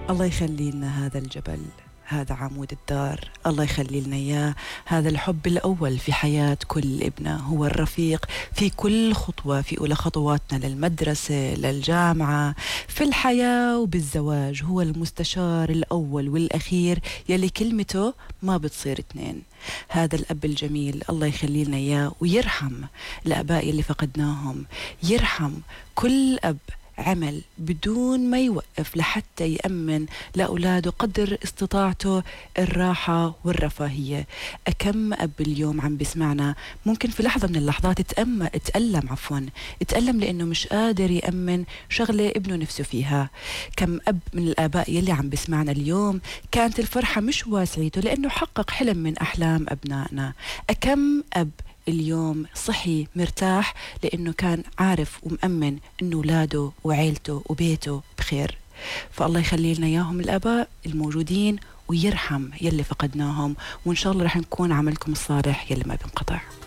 الله يخلي لنا هذا الجبل، هذا عمود الدار، الله يخلي لنا إياه. هذا الحب الأول في حياة كل ابنة، هو الرفيق في كل خطوة، في أولى خطواتنا للمدرسة، للجامعة، في الحياة وبالزواج. هو المستشار الأول والأخير يلي كلمته ما بتصير اتنين. هذا الأب الجميل الله يخلي لنا إياه، ويرحم الآباء يلي فقدناهم، يرحم كل أب عمل بدون ما يوقف لحتى يأمن لأولاده قدر استطاعته الراحة والرفاهية. أكم أب اليوم عم بسمعنا ممكن في لحظة من اللحظات اتألم لأنه مش قادر يأمن شغلة ابنه نفسه فيها. كم أب من الآباء يلي عم بسمعنا اليوم كانت الفرحة مش واسعيته لأنه حقق حلم من أحلام أبنائنا. أكم أب اليوم صحي مرتاح لأنه كان عارف ومأمن أنه أولاده وعيلته وبيته بخير. فالله يخلي لنا إياهم الآباء الموجودين، ويرحم يلي فقدناهم، وإن شاء الله رح نكون عملكم الصالح يلي ما بينقطع.